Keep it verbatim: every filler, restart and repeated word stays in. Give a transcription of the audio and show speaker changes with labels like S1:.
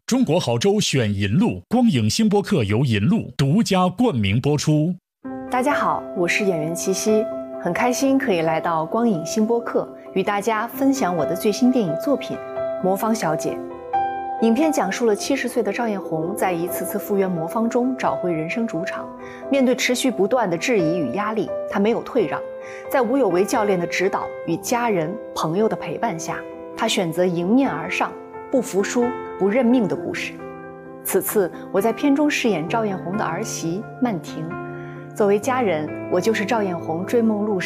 S1: 中国好州选银路，光影星播客由银路独家冠名播出。
S2: 大家好，我是演员齐溪，很开心可以来到光影星播客，与大家分享我的最新电影作品《魔方小姐》。影片讲述了七十岁的赵艳红在一次次复原魔方中找回人生主场，面对持续不断的质疑与压力，她没有退让，在吴有为教练的指导与家人朋友的陪伴下，她选择迎面而上，不服输不认命的故事。此次我在片中饰演赵艳红的儿媳曼婷，作为家人，我就是赵艳红追梦路上